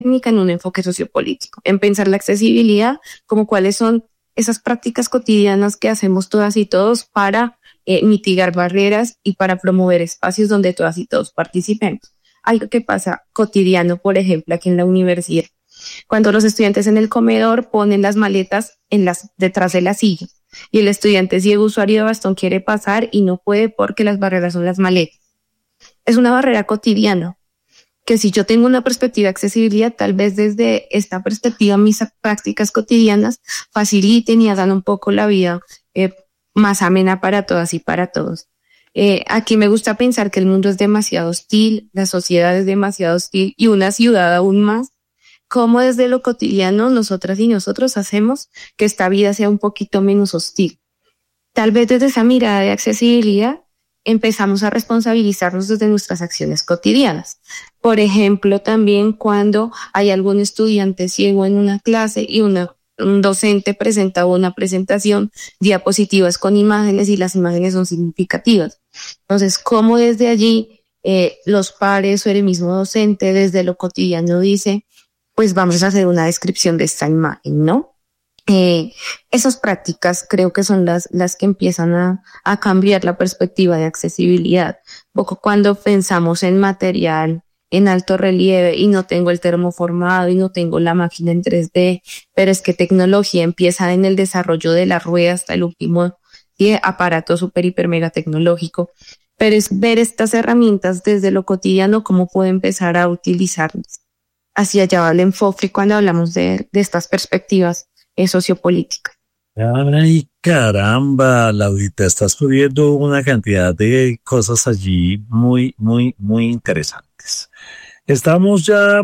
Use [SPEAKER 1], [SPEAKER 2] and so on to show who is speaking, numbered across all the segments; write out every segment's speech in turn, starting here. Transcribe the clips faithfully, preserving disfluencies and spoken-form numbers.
[SPEAKER 1] técnica en un enfoque sociopolítico, en pensar la accesibilidad como cuáles son esas prácticas cotidianas que hacemos todas y todos para eh, mitigar barreras y para promover espacios donde todas y todos participemos. Algo que pasa cotidiano, por ejemplo, aquí en la universidad, cuando los estudiantes en el comedor ponen las maletas en las, detrás de la silla y el estudiante ciego usuario de bastón quiere pasar y no puede porque las barreras son las maletas. Es una barrera cotidiana que si yo tengo una perspectiva de accesibilidad, tal vez desde esta perspectiva mis prácticas cotidianas faciliten y hagan un poco la vida eh, más amena para todas y para todos. Eh, aquí me gusta pensar que el mundo es demasiado hostil, la sociedad es demasiado hostil y una ciudad aún más. Cómo desde lo cotidiano nosotras y nosotros hacemos que esta vida sea un poquito menos hostil. Tal vez desde esa mirada de accesibilidad empezamos a responsabilizarnos desde nuestras acciones cotidianas. Por ejemplo, también cuando hay algún estudiante ciego en una clase y una, un docente presenta una presentación, diapositivas con imágenes y las imágenes son significativas. Entonces, cómo desde allí eh, los pares o el mismo docente desde lo cotidiano dice, pues vamos a hacer una descripción de esta imagen, ¿no? Eh, esas prácticas creo que son las, las que empiezan a, a cambiar la perspectiva de accesibilidad. Poco cuando pensamos en material en alto relieve y no tengo el termoformado y no tengo la máquina en tres D, pero es que tecnología empieza en el desarrollo de la rueda hasta el último ¿sí? aparato super hiper mega tecnológico. Pero es ver estas herramientas desde lo cotidiano, cómo puedo empezar a utilizarlas. Hacia allá va el enfoque cuando hablamos de, de estas perspectivas eh, sociopolíticas.
[SPEAKER 2] Ay, caramba, Laurita, estás poniendo una cantidad de cosas allí muy, muy, muy interesantes. Estamos ya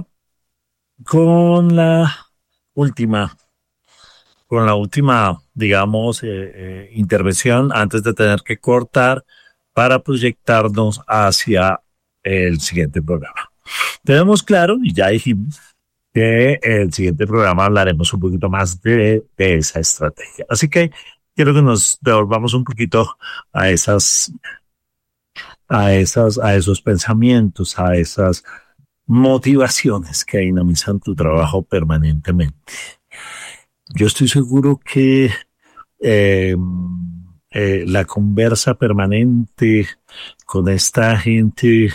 [SPEAKER 2] con la última, con la última, digamos, eh, eh, intervención antes de tener que cortar para proyectarnos hacia el siguiente programa. Tenemos claro, y ya dijimos, que el siguiente programa hablaremos un poquito más de, de esa estrategia. Así que quiero que nos devolvamos un poquito a esas, a esas, a esos pensamientos, a esas motivaciones que dinamizan tu trabajo permanentemente. Yo estoy seguro que eh, eh, la conversa permanente con esta gente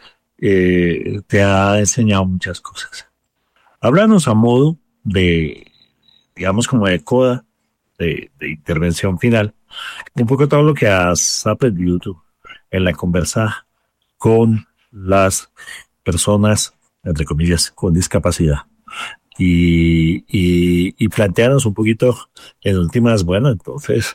[SPEAKER 2] eh, te ha enseñado muchas cosas. Háblanos a modo de, digamos, como de coda, de, de intervención final, un poco todo lo que has aprendido tú en la conversa con las personas, entre comillas, con discapacidad. Y, y, y plantearnos un poquito en últimas, bueno, entonces,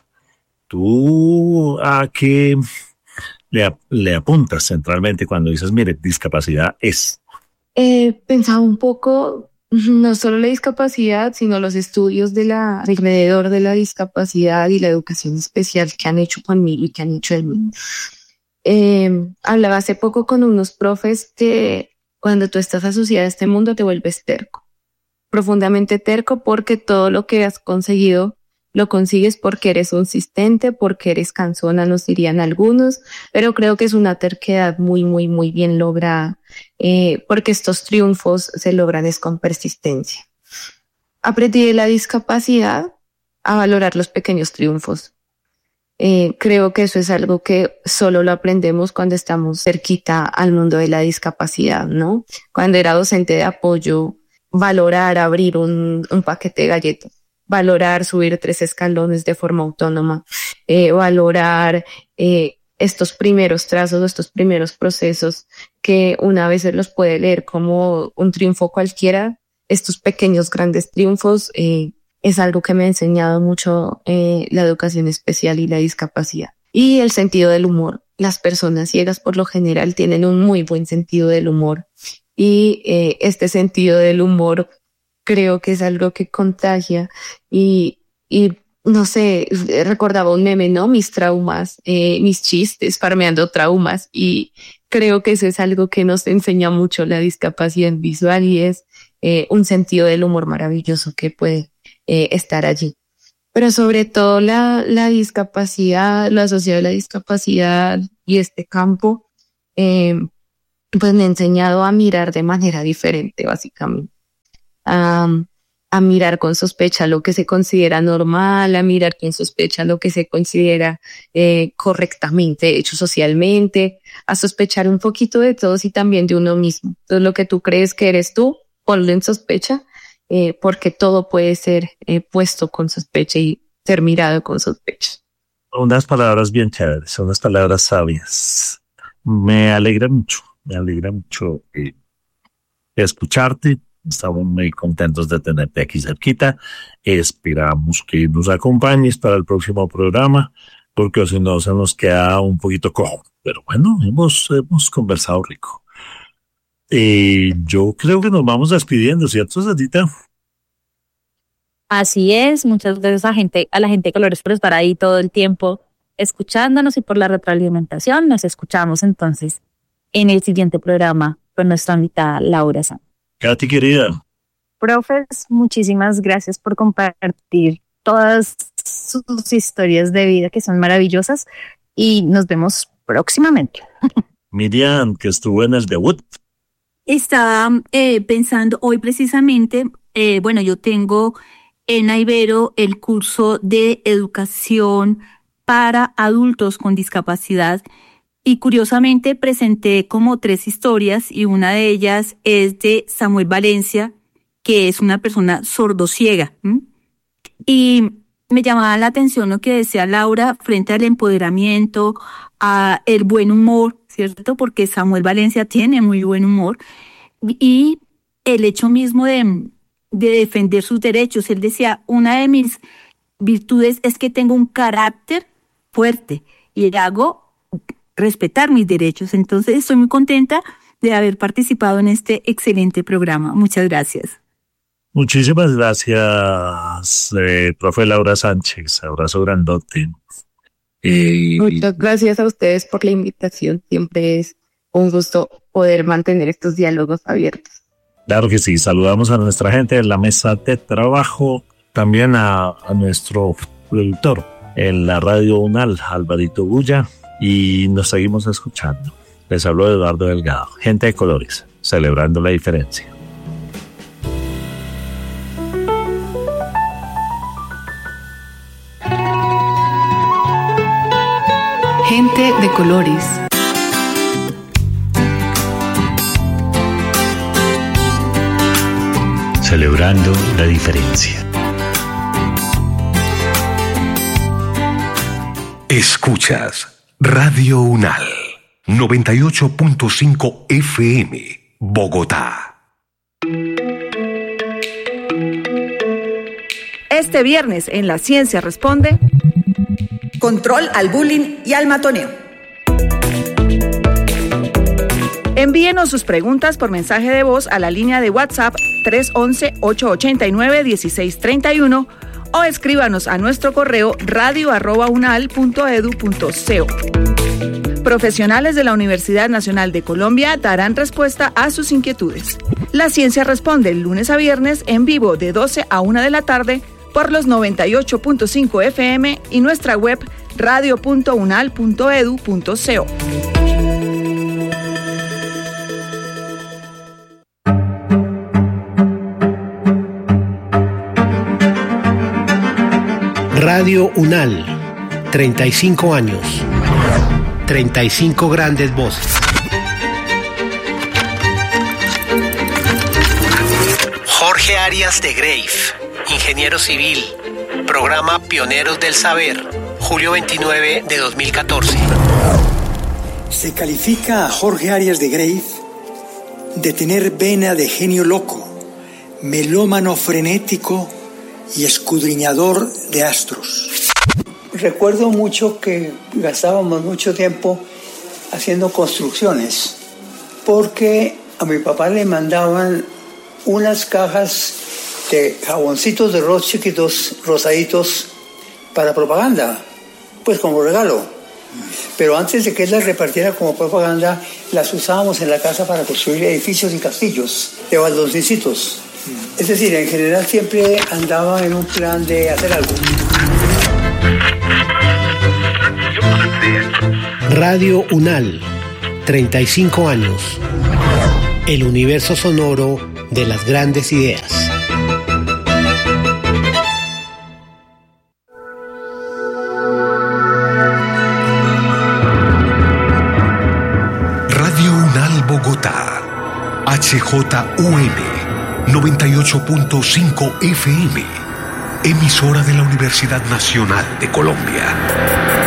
[SPEAKER 2] ¿tú a qué le, le apuntas centralmente cuando dices, mire, discapacidad es?
[SPEAKER 1] Eh, pensaba un poco, no solo la discapacidad, sino los estudios de la, alrededor de la discapacidad y la educación especial que han hecho conmigo y que han hecho de mí. Eh, hablaba hace poco con unos profes que cuando tú estás asociado a este mundo te vuelves terco. Profundamente terco porque todo lo que has conseguido lo consigues porque eres consistente, porque eres cansona, nos dirían algunos, pero creo que es una terquedad muy, muy, muy bien lograda, eh, porque estos triunfos se logran es con persistencia. Aprendí de la discapacidad a valorar los pequeños triunfos. Eh, creo que eso es algo que solo lo aprendemos cuando estamos cerquita al mundo de la discapacidad, ¿no? Cuando era docente de apoyo, valorar abrir un, un paquete de galletas, valorar subir tres escalones de forma autónoma, eh, valorar eh, estos primeros trazos, estos primeros procesos que una vez se los puede leer como un triunfo cualquiera, estos pequeños grandes triunfos eh, es algo que me ha enseñado mucho eh, la educación especial y la discapacidad. Y el sentido del humor. Las personas ciegas por lo general tienen un muy buen sentido del humor. Y eh, este sentido del humor creo que es algo que contagia y, y no sé, recordaba un meme, ¿no? Mis traumas, eh, mis chistes, farmeando traumas y creo que eso es algo que nos enseña mucho la discapacidad visual y es eh, un sentido del humor maravilloso que puede eh, estar allí. Pero sobre todo la, la discapacidad, lo asociado a la discapacidad y este campo, eh, pues me ha enseñado a mirar de manera diferente, básicamente. a, a mirar con sospecha lo que se considera normal, a mirar con sospecha lo que se considera eh, correctamente hecho socialmente, a sospechar un poquito de todos y también de uno mismo. Entonces, lo que tú crees que eres tú, ponlo en sospecha, eh, porque todo puede ser eh, puesto con sospecha y ser mirado con sospecha.
[SPEAKER 2] Unas palabras bien chéveres, unas palabras sabias. Me alegra mucho, me alegra mucho eh, escucharte. Estamos muy contentos de tenerte aquí cerquita. Esperamos que nos acompañes para el próximo programa, porque si no se nos queda un poquito cojo. Pero bueno, hemos, hemos conversado rico. Eh, yo creo que nos vamos despidiendo, ¿cierto, Sandita?
[SPEAKER 3] Así es, muchas gracias a, gente, a la gente de Colores por estar ahí todo el tiempo escuchándonos y por la retroalimentación. Nos escuchamos entonces en el siguiente programa con nuestra invitada Laura Sánchez.
[SPEAKER 2] Katy, querida.
[SPEAKER 3] Profes, muchísimas gracias por compartir todas sus historias de vida que son maravillosas y nos vemos próximamente.
[SPEAKER 2] Miriam, que estuvo en el debut.
[SPEAKER 4] Estaba eh, pensando hoy precisamente, eh, bueno, yo tengo en Ibero el curso de educación para adultos con discapacidad y curiosamente presenté como tres historias y una de ellas es de Samuel Valencia, que es una persona sordociega. ¿Mm? Y me llamaba la atención lo que decía Laura frente al empoderamiento, a el buen humor, ¿cierto? Porque Samuel Valencia tiene muy buen humor y el hecho mismo de, de defender sus derechos. Él decía, una de mis virtudes es que tengo un carácter fuerte y hago respetar mis derechos. Entonces estoy muy contenta de haber participado en este excelente programa. Muchas gracias.
[SPEAKER 2] Muchísimas gracias, eh, profe Laura Sánchez. Abrazo grandote.
[SPEAKER 1] Eh, Muchas gracias a ustedes por la invitación. Siempre es un gusto poder mantener estos diálogos abiertos.
[SPEAKER 2] Claro que sí. Saludamos a nuestra gente en la mesa de trabajo, también a, a nuestro productor en la Radio UNAL, Alvarito Bulla, y nos seguimos escuchando. Les habló Eduardo Delgado, gente de Colores, celebrando la diferencia.
[SPEAKER 5] Gente de Colores.
[SPEAKER 6] Celebrando la diferencia. Escuchas Radio UNAL noventa y ocho punto cinco F M, Bogotá.
[SPEAKER 7] Este viernes en La Ciencia Responde: control al bullying y al matoneo. Envíenos sus preguntas por mensaje de voz a la línea de WhatsApp tres once, ocho ochenta y nueve, dieciséis treinta y uno o escríbanos a nuestro correo radio arroba unal punto edu punto co. Profesionales de la Universidad Nacional de Colombia darán respuesta a sus inquietudes. La Ciencia Responde lunes a viernes en vivo de doce a una de la tarde por los noventa y ocho punto cinco F M y nuestra web radio punto unal punto edu punto co.
[SPEAKER 8] Radio UNAL, treinta y cinco años, treinta y cinco grandes voces.
[SPEAKER 9] Jorge Arias de Greif, ingeniero civil, programa Pioneros del Saber, julio veintinueve de dos mil catorce.
[SPEAKER 10] Se califica a Jorge Arias de Greif de tener vena de genio loco, melómano frenético y escudriñador de astros.
[SPEAKER 11] Recuerdo mucho que gastábamos mucho tiempo haciendo construcciones, porque a mi papá le mandaban unas cajas de jaboncitos de arroz chiquitos, rosaditos, para propaganda, pues como regalo. Pero antes de que él las repartiera como propaganda, las usábamos en la casa para construir edificios y castillos de baldoncicitos. Es decir, en general siempre andaba en un plan de hacer algo.
[SPEAKER 8] Radio UNAL, treinta y cinco años. El universo sonoro de las grandes ideas.
[SPEAKER 6] H J U N noventa y ocho punto cinco F M, emisora de la Universidad Nacional de Colombia.